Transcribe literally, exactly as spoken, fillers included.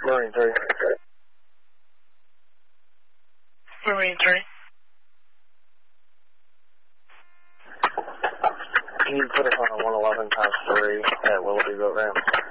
Marine three. Marine three. Can you put us on a one eleven times three at Willoughby Boat Ramp?